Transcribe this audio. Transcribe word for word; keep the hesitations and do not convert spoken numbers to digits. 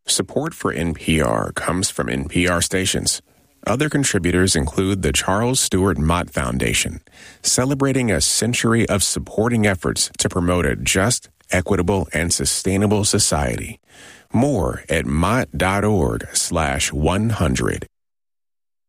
Support for N P R comes from N P R stations. Other contributors include the Charles Stewart Mott Foundation, celebrating a century of supporting efforts to promote a just, equitable, and sustainable society. More at mott.org slash 100.